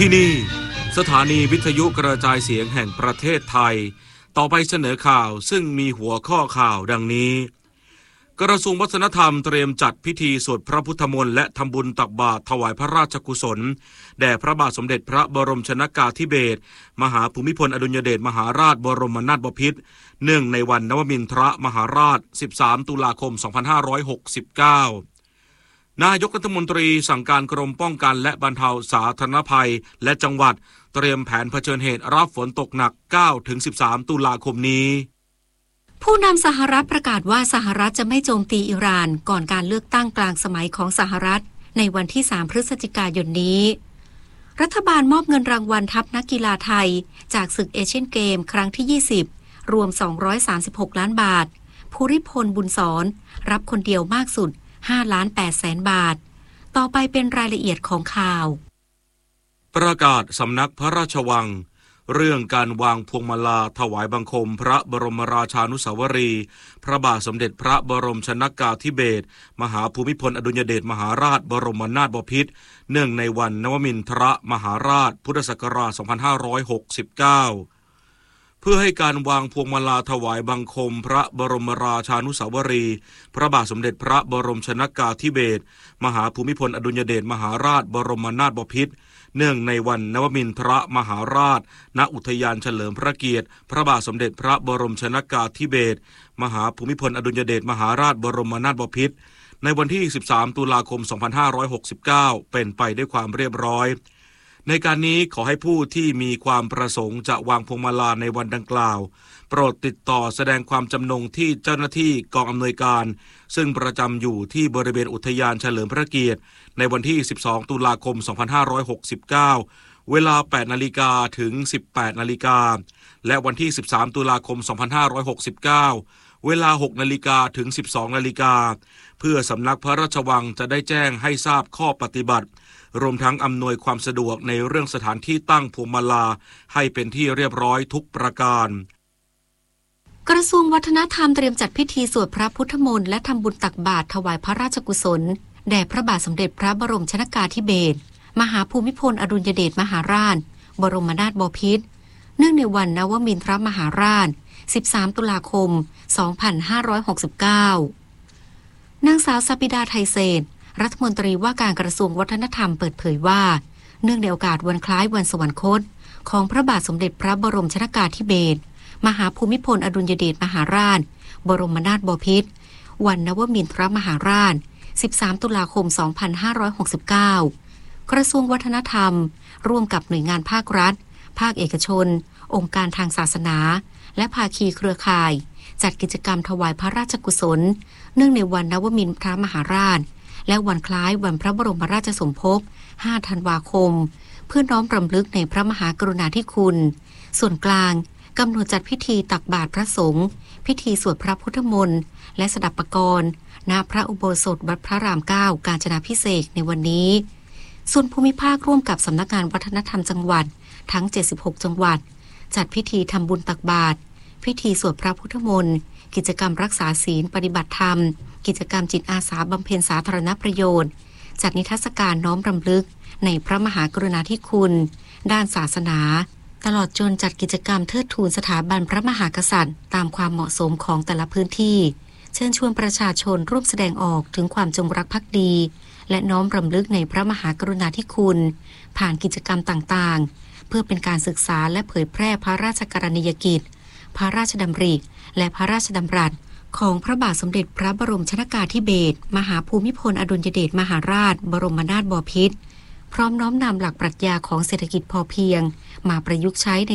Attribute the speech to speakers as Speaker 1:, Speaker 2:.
Speaker 1: ที่นี่สถานีวิทยุกระจายเสียงแห่งประเทศไทยต่อไปเสนอข่าวซึ่งมีหัวข้อข่าวดังนี้กระทรวงวัฒนธรรมเตรียมจัดพิธีสวดพระพุทธมนต์และทำบุญตักบาตรถวายพระราชกุศลแด่พระบาทสมเด็จพระบรมชนกาธิเบศรมหาภูมิพลอดุลยเดชมหาราชบรมนาถบพิตรเนื่องในวันนวมินทรมหาราช13ตุลาคม2569นายกรัฐมนตรีสั่งการกรมป้องกันและบรรเทาสาธารณภัยและจังหวัดเตรียมแผนเผชิญเหตุรับฝนตกหนัก 9-13 ตุลาคมนี้
Speaker 2: ผู้นำสหรัฐประกาศว่าสหรัฐจะไม่โจมตีอิหร่านก่อนการเลือกตั้งกลางสมัยของสหรัฐในวันที่3พฤศจิกายนนี้รัฐบาลมอบเงินรางวัลทัพนักกีฬาไทยจากศึกเอเชียนเกมครั้งที่20รวม236ล้านบาทภูริพลบุญสอนรับคนเดียวมากสุด5,800,000 บาทต่อไปเป็นรายละเอียดของข่าว
Speaker 1: ประกาศสำนักพระราชวังเรื่องการวางพวงมาลาถวายบังคมพระบรมราชานุสาวรีย์พระบาทสมเด็จพระบรมชนกาธิเบศรมหาภูมิพลอดุลยเดชมหาราชบรมนาถบพิตรเนื่องในวันนวมินทรมหาราชพุทธศักราช2569เพื่อให้การวางพวงมาลาถวายบังคมพระบรมราชานุสาวรีย์พระบาทสมเด็จพระบรมชนกาธิเบศรมหาภูมิพลอดุลยเดชมหาราชบรมนาถบพิตรเนื่องในวันนวมินทรมหาราชณอุทยานเฉลิมพระเกียรติพระบาทสมเด็จพระบรมชนกาธิเบศรมหาภูมิพลอดุลยเดชมหาราชบรมนาถบพิตรในวันที่13ตุลาคม2569เป็นไปด้วยความเรียบร้อยในการนี้ขอให้ผู้ที่มีความประสงค์จะวางพวงมาลาในวันดังกล่าวโปรดติดต่อแสดงความจำนงที่เจ้าหน้าที่กองอำนวยการซึ่งประจำอยู่ที่บริเวณอุทยานเฉลิมพระเกียรติในวันที่12ตุลาคม2569เวลา 8 นาฬิกาถึง 18 นาฬิกาและวันที่13ตุลาคม2569เวลา 6 นาฬิกาถึง 12 นาฬิกาเพื่อสำนักพระราชวังจะได้แจ้งให้ทราบข้อปฏิบัติรวมทั้งอำนวยความสะดวกในเรื่องสถานที่ตั้งพวงมาลาให้เป็นที่เรียบร้อยทุกประการ
Speaker 2: กระทรวงวัฒนธรรมเตรียมจัดพิธีสวดพระพุทธมนต์และทำบุญตักบาตรถวายพระราชกุศลแด่พระบาทสมเด็จพระบรมชนกาธิเบศรมหาภูมิพลอดุลยเดชมหาราชบรมนาถบพิตรเนื่องในวันนวมินทรมหาราช13ตุลาคม2569นางสาวสัปปิดาไทยเศรษฐ์รัฐมนตรีว่าการกระทรวงวัฒนธรรมเปิดเผยว่าเนื่องในโอกาสวันคล้ายวันสวรรคตของพระบาทสมเด็จพระบรมชนกาธิเบศรมหาภูมิพลอดุลยเดชมหาราชบรมนาถบพิตรวันนวมินทรมหาราช13ตุลาคม2569กระทรวงวัฒนธรรมร่วมกับหน่วยงานภาครัฐภาคเอกชนองค์การทางศาสนาและภาคีเครือข่ายจัดกิจกรรมถวายพระราชกุศลเนื่องในวันนวมินทรมหาราชและวันคล้ายวันพระบรมราชสมภพ5ธันวาคมเพื่อน้อมรำลึกในพระมหากรุณาธิคุณส่วนกลางกำหนดจัดพิธีตักบาตรพระสงฆ์พิธีสวดพระพุทธมนต์และสดับปกรณ์ณพระอุโบสถวัดพระราม 9 กาญจนาภิเษกในวันนี้ส่วนภูมิภาคร่วมกับสำนักงานวัฒนธรรมจังหวัดทั้ง76จังหวัดจัดพิธีทำบุญตักบาตรพิธีสวดพระพุทธมนต์กิจกรรมรักษาศีลปฏิบัติธรรมกิจกรรมจิตอาสาบำเพ็ญสาธารณประโยชน์จัดนิทรรศการน้อมรำลึกในพระมหากรุณาธิคุณด้านศาสนาตลอดจนจัดกิจกรรมเทิดทูนสถาบันพระมหากษัตริย์ตามความเหมาะสมของแต่ละพื้นที่เชิญชวนประชาชนร่วมแสดงออกถึงความจงรักภักดีและน้อมรำลึกในพระมหากรุณาธิคุณผ่านกิจกรรมต่างๆเพื่อเป็นการศึกษาและเผยแพร่พระราชกรณียกิจพระราชดำริและพระราชดำรัสของพระบาทสมเด็จพระบรมชนกาธิเบศรมหาภูมิพลอดุลยเดชมหาราชบรมนาถบพิตรพร้อมน้อมนำหลักปรัชญาของเศรษฐกิจพอเพียงมาประยุกต์ใช้ใน